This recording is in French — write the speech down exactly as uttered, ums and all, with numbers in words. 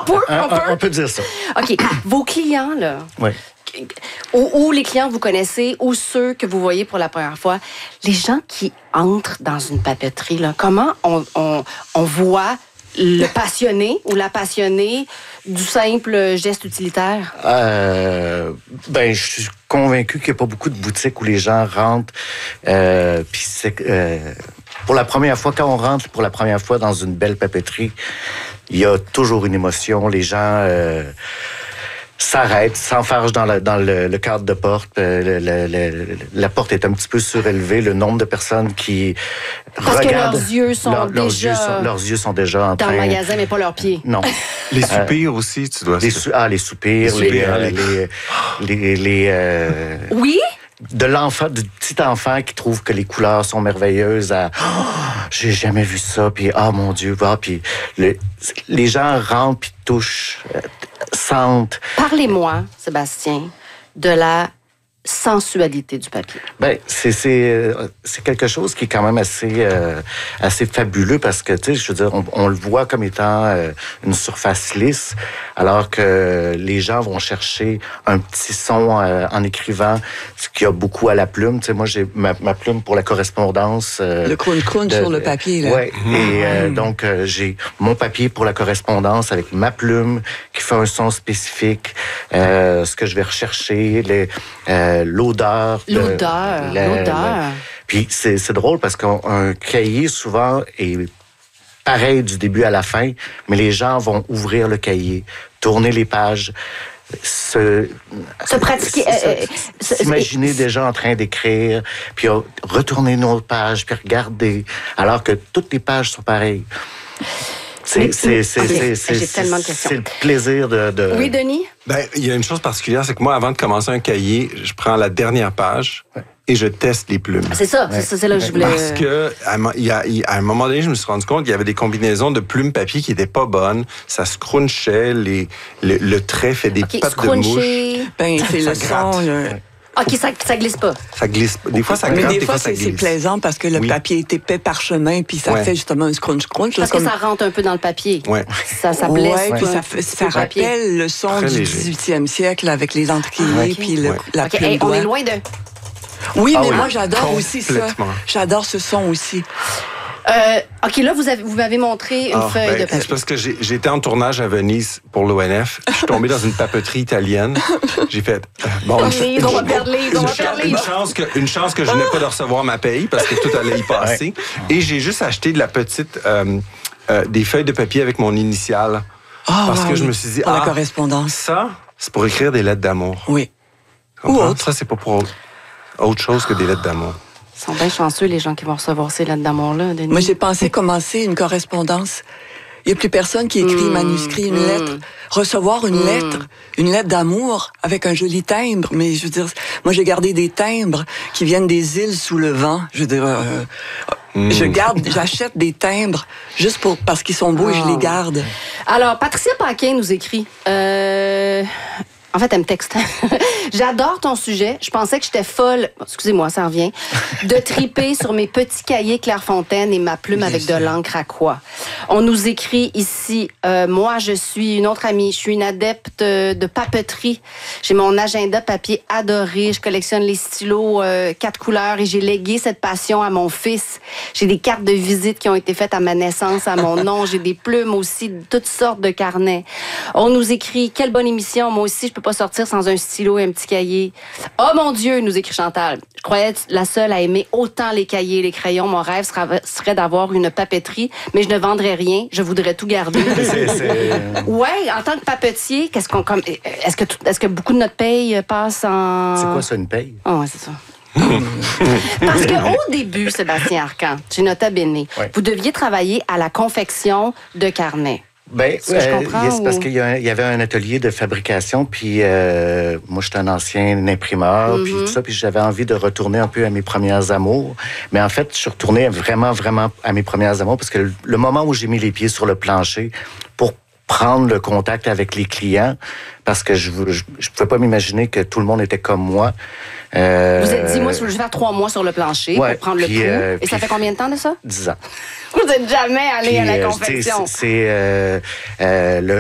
on peut, on, on peut. On peut dire ça. OK. Vos clients, là, oui. ou, ou les clients que vous connaissez, ou ceux que vous voyez pour la première fois, les gens qui entrent dans une papeterie, là, comment on, on, on voit le passionné ou la passionnée du simple geste utilitaire? Euh, ben, je suis convaincu qu'il n'y a pas beaucoup de boutiques où les gens rentrent. Euh, puis c'est euh, pour la première fois, quand on rentre pour la première fois dans une belle papeterie, il y a toujours une émotion. Les gens euh, s'arrêtent, s'enfargent dans, la, dans le, le cadre de porte. Euh, le, le, le, la porte est un petit peu surélevée. Le nombre de personnes qui Parce regardent... que leurs yeux sont leur, leurs déjà... Yeux sont, leurs yeux sont déjà en dans train... le magasin, mais pas leurs pieds. Non. Les soupirs euh, aussi, tu dois... Les sou... Ah, les soupirs, les... Les, les, les, les, les, les euh... Oui? De l'enfant, du petit enfant qui trouve que les couleurs sont merveilleuses à oh, j'ai jamais vu ça, puis ah oh, mon Dieu, ah, puis le, les gens rentrent puis touchent, euh, sentent. Parlez-moi, Sébastien, de la sensualité du papier. Ben c'est c'est c'est quelque chose qui est quand même assez euh, assez fabuleux parce que tu sais je veux dire on, on le voit comme étant euh, une surface lisse alors que les gens vont chercher un petit son euh, en écrivant ce qu'il y a beaucoup à la plume. Tu sais moi j'ai ma, ma plume pour la correspondance. Euh, le crunch crunch sur le papier là. Ouais. Mmh. Et euh, donc euh, j'ai mon papier pour la correspondance avec ma plume qui fait un son spécifique. Euh, ce que je vais rechercher les euh, l'odeur. L'odeur, la, l'odeur. La... Puis c'est, c'est drôle parce qu'un cahier, souvent, est pareil du début à la fin, mais les gens vont ouvrir le cahier, tourner les pages, se... Se pratiquer... Se, euh, se, s'imaginer euh, déjà en train d'écrire, puis retourner nos pages, puis regarder, alors que toutes les pages sont pareilles. C'est, c'est, c'est, okay. c'est, c'est, J'ai tellement de questions. C'est le plaisir de... de... Oui, Denis? Ben, il y a une chose particulière, c'est que moi, avant de commencer un cahier, je prends la dernière page ouais. et je teste les plumes. C'est ça, ouais. c'est ça, c'est là que je voulais... Parce que, à, il y a, à un moment donné, je me suis rendu compte qu'il y avait des combinaisons de plumes papier qui n'étaient pas bonnes. Ça se crunchait, les, le, le trait fait des okay, pattes de mouche. Ben, c'est le son, le... OK, ça, ça glisse pas. Ça glisse pas. Des fois, ça gratte, mais des, des fois, fois ça c'est, glisse. C'est plaisant parce que le oui. papier est épais parchemin, puis ça ouais. fait justement un scrunch-crunch. Parce là, que comme... ça rentre un peu dans le papier. Ouais. Ça, ça blesse. Ouais, puis ouais. ça, fait, ça rappelle le son Très du léger. dix-huitième siècle avec les entriers, okay. puis le, ouais. la okay. plume hey, on est loin de... Oui, ah, mais oui. moi, j'adore aussi ça. J'adore ce son aussi. Euh, OK, là, vous, avez, vous m'avez montré une ah, feuille ben, de papier. C'est parce que j'ai, j'étais en tournage à Venise pour l'O N F. Je suis tombé dans une papeterie italienne. J'ai fait... Euh, bon, une, une, on va perdre les, on va perdre les. Une chance que, une chance que je n'ai pas de recevoir ma paye parce que tout allait y passer. Ouais. Et j'ai juste acheté de la petite... Euh, euh, des feuilles de papier avec mon initiale. Oh, parce wow, que je me suis dit... Pour ah, la correspondance. Ça, c'est pour écrire des lettres d'amour. Oui. Ou autre. Ça, c'est pas pour autre chose que des lettres d'amour. Ils sont bien chanceux, les gens qui vont recevoir ces lettres d'amour-là, Denis. Moi, j'ai pensé commencer une correspondance. Il n'y a plus personne qui écrit mmh, manuscrit, une mmh. lettre. Recevoir une mmh. lettre, une lettre d'amour avec un joli timbre. Mais je veux dire, moi, j'ai gardé des timbres qui viennent des îles sous le vent. Je veux dire, euh, mmh. je garde, j'achète des timbres juste pour, parce qu'ils sont beaux oh. et je les garde. Alors, Patricia Paquin nous écrit... Euh... En fait, elle me texte. J'adore ton sujet. Je pensais que j'étais folle, excusez-moi, ça revient, de triper sur mes petits cahiers Clairefontaine et ma plume Bien avec sûr. de l'encre à quoi. On nous écrit ici, euh, moi, je suis une autre amie, je suis une adepte de papeterie. J'ai mon agenda papier adoré. Je collectionne les stylos euh, quatre couleurs et j'ai légué cette passion à mon fils. J'ai des cartes de visite qui ont été faites à ma naissance, à mon nom. J'ai des plumes aussi, de toutes sortes de carnets. On nous écrit, quelle bonne émission. Moi aussi, je peux pas sortir sans un stylo et un petit cahier. Oh mon Dieu, nous écrit Chantal. Je croyais être la seule à aimer autant les cahiers et les crayons. Mon rêve sera, serait d'avoir une papeterie, mais je ne vendrais rien. Je voudrais tout garder. c'est, c'est... Ouais, en tant que papetier, qu'est-ce qu'on comme est-ce que est-ce que beaucoup de notre paye passe en C'est quoi ça, une paye? Oh, ouais, c'est ça. Parce qu'au début, Sébastien Arcan, chez Nota Bene, ouais. vous deviez travailler à la confection de carnets. Ben, c'est euh, ou... parce qu'il y, a, il y avait un atelier de fabrication, puis euh, moi, j'étais un ancien imprimeur, mm-hmm. puis tout ça, puis j'avais envie de retourner un peu à mes premières amours. Mais en fait, je suis retourné vraiment, vraiment à mes premières amours, parce que le, le moment où j'ai mis les pieds sur le plancher pour prendre le contact avec les clients, parce que je ne pouvais pas m'imaginer que tout le monde était comme moi. Euh, vous êtes dit, moi, je vais faire trois mois sur le plancher ouais, pour prendre le pouls. Euh, Et ça fait combien de temps de ça? Dix ans. Vous n'êtes jamais allé puis, à la euh, confection. C'est, c'est euh, euh, le,